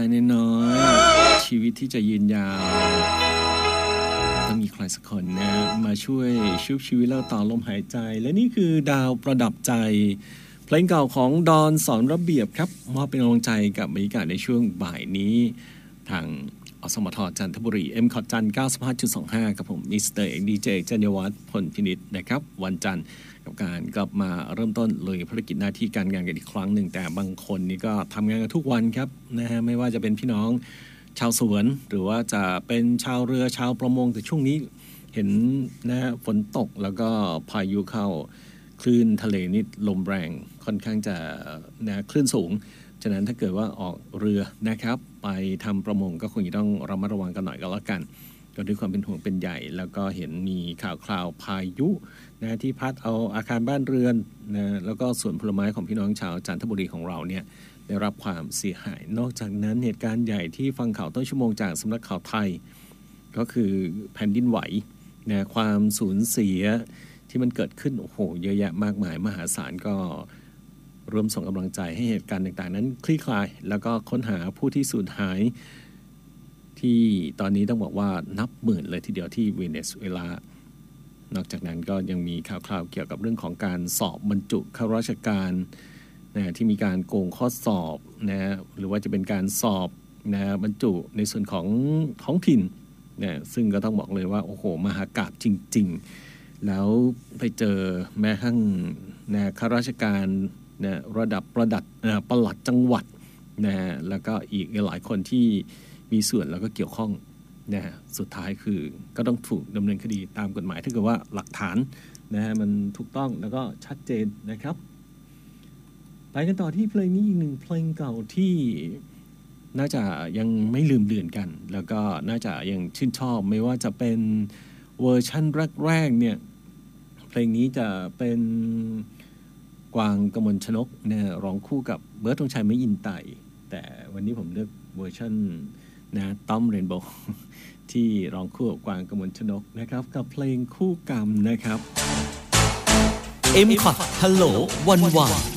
น้อยๆชีวิตที่จะยืนยาวต้องมีใครสักคนนะมาช่วยชุบชีวิตเราต่อลมหายใจและนี่คือดาวประดับใจเพลงเก่าของดอนสอนระเบียบครับมอบเป็นกำลังใจกับบรรยากาศในช่วงบ่ายนี้ทางอสมทจันทบุรี M.Cot จันทร์ 95.25 กับผมมิสเตอร์เอกดีเจจัญญวัฒน์พลพินิจนะครับวันจันทร์กับการกลับมาเริ่มต้นเลยภารกิจหน้าที่การงานกันอีกครั้งหนึ่งแต่บางคนนี่ก็ทำงานกันทุกวันครับนะฮะไม่ว่าจะเป็นพี่น้องชาวสวนหรือว่าจะเป็นชาวเรือชาวประมงแต่ช่วงนี้เห็นนะฝนตกแล้วก็พายุเข้าคลื่นทะเลนี่ลมแรงค่อนข้างจะนะคลื่นสูงฉะนั้นถ้าเกิดว่าออกเรือนะครับไปทำประมงก็คงจะต้องระมัดระวังกันหน่อยก็แล้วกันก็ด้วยความเป็นห่วงเป็นใหญ่แล้วก็เห็นมีข่าวคราวพายุนะที่พัดเอาอาคารบ้านเรือนนะแล้วก็สวนผลไม้ของพี่น้องชาวจันทบุรีของเราเนี่ยได้รับความเสียหายนอกจากนั้นเหตุการณ์ใหญ่ที่ฟังข่าวต้นชั่วโมงจากสำนักข่าวไทยก็คือแผ่นดินไหวนะความสูญเสียที่มันเกิดขึ้นโอ้โหเยอะแยะมากมายมหาศาลก็ร่วมส่งกำลังใจให้เหตุการณ์ต่างๆนั้นคลี่คลายแล้วก็ค้นหาผู้ที่สูญหายที่ตอนนี้ต้องบอกว่านับหมื่นเลยทีเดียวที่เวเนซุเอลานอกจากนั้นก็ยังมีข่าวคราวเกี่ยวกับเรื่องของการสอบบรรจุข้าราชการนะที่มีการโกงข้อสอบนะหรือว่าจะเป็นการสอบนะบรรจุในส่วนของท้องถิ่นนะซึ่งก็ต้องบอกเลยว่าโอ้โหมหากาพย์จริงๆแล้วไปเจอแม้ทั้งนะข้าราชการนะระดับปลัดจังหวัดนะแล้วก็อีกหลายคนที่มีส่วนแล้วก็เกี่ยวข้องนะสุดท้ายคือก็ต้องถูกดำเนินคดีตามกฎหมายถ้าเกิดว่าหลักฐานนะมันถูกต้องแล้วก็ชัดเจนนะครับไปกันต่อที่เพลงนี้อีกหนึ่งเพลงเก่าที่น่าจะยังไม่ลืมเลือนกันแล้วก็น่าจะยังชื่นชอบไม่ว่าจะเป็นเวอร์ชั่นแรกๆเนี่ยเพลงนี้จะเป็นกวางกมลชนกเนี่ยร้องคู่กับเบิร์ดธงชัยไม่อินไตแต่วันนี้ผมเลือกเวอร์ชันนะต้อมเรนโบว์ที่ร้องคู่กับกวางกมลชนกนะครับกับเพลงคู่กรรมนะครับ M.Cot ฮัลโหลวัน